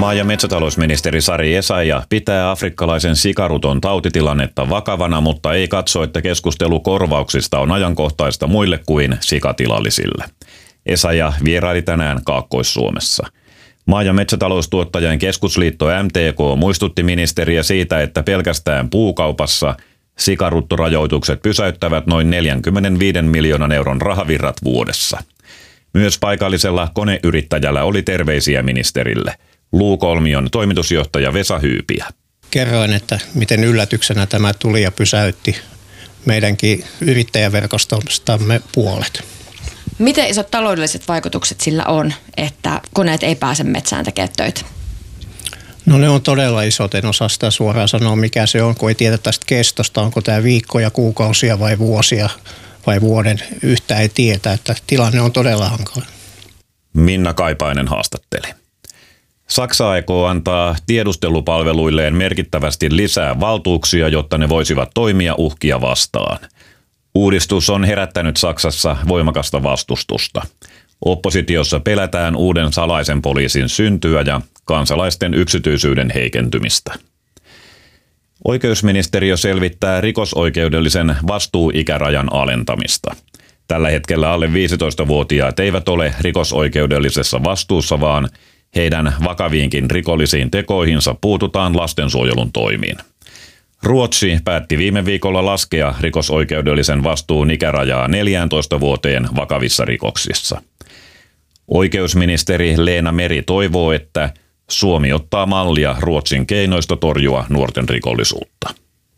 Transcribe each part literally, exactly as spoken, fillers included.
Maa- ja metsätalousministeri Sari Essayah pitää afrikkalaisen sikaruton tautitilannetta vakavana, mutta ei katso, että keskustelu korvauksista on ajankohtaista muille kuin sikatilallisille. Essayah vieraili tänään Kaakkois-Suomessa. Maa- ja metsätaloustuottajien keskusliitto M T K muistutti ministeriä siitä, että pelkästään puukaupassa sikaruttorajoitukset pysäyttävät noin neljänkymmenenviiden miljoonan euron rahavirrat vuodessa. Myös paikallisella koneyrittäjällä oli terveisiä ministerille. Luukolmion toimitusjohtaja Vesa Hyypiä. Kerroin, että miten yllätyksenä tämä tuli ja pysäytti meidänkin yrittäjäverkostostamme puolet. Miten isot taloudelliset vaikutukset sillä on, että koneet ei pääse metsään tekemään töitä? No ne on todella isot, en osaa sitä suoraan sanoa mikä se on, kun ei tiedä tästä kestosta, onko tämä viikkoja, kuukausia vai vuosia vai vuoden, yhtä ei tietä, että tilanne on todella hankala. Minna Kaipainen haastatteli. Saksa aikoo antaa tiedustelupalveluilleen merkittävästi lisää valtuuksia, jotta ne voisivat toimia uhkia vastaan. Uudistus on herättänyt Saksassa voimakasta vastustusta. Oppositiossa pelätään uuden salaisen poliisin syntyä ja kansalaisten yksityisyyden heikentymistä. Oikeusministeriö selvittää rikosoikeudellisen vastuuikärajan alentamista. Tällä hetkellä alle viisitoistavuotiaat eivät ole rikosoikeudellisessa vastuussa, vaan heidän vakaviinkin rikollisiin tekoihinsa puututaan lastensuojelun toimiin. Ruotsi päätti viime viikolla laskea rikosoikeudellisen vastuun ikärajaa neljääntoista vuoteen vakavissa rikoksissa. Oikeusministeri Leena Meri toivoo, että Suomi ottaa mallia Ruotsin keinoista torjua nuorten rikollisuutta.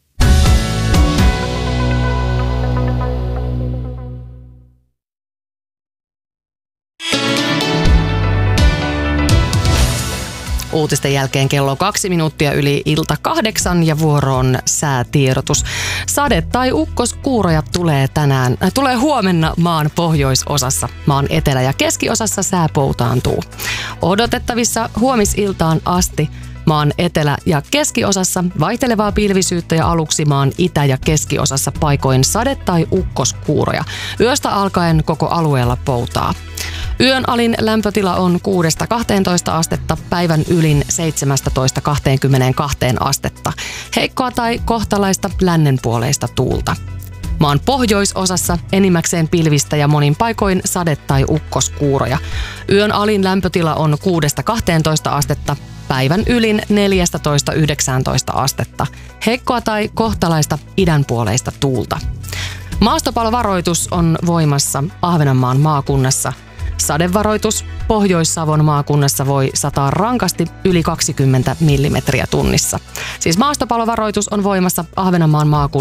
Uutisten jälkeen kello on kaksi minuuttia yli ilta kahdeksan ja vuoroon säätiedotus. Sade- tai ukkoskuuroja tulee tänään, äh, tulee huomenna maan pohjoisosassa. Maan etelä- ja keskiosassa sää poutaantuu. Odotettavissa huomisiltaan asti maan etelä- ja keskiosassa vaihtelevaa pilvisyyttä ja aluksi maan itä- ja keskiosassa paikoin sade- tai ukkoskuuroja. Yöstä alkaen koko alueella poutaa. Yön alin lämpötila on kuudesta kahteentoista astetta, päivän ylin seitsemästätoista kahteenkymmeneenkahteen astetta. Heikkoa tai kohtalaista lännenpuoleista tuulta. Maan pohjoisosassa enimmäkseen pilvistä ja monin paikoin sade- tai ukkoskuuroja. Yön alin lämpötila on kuudesta kahteentoista astetta, päivän ylin neljästätoista yhdeksääntoista astetta. Heikkoa tai kohtalaista idänpuoleista tuulta. Maastopalovaroitus on voimassa Ahvenanmaan maakunnassa. Sadevaroitus Pohjois-Savon maakunnassa voi sataa rankasti yli kaksikymmentä millimetriä tunnissa. Siis maastopalovaroitus on voimassa Ahvenanmaan maakunnassa.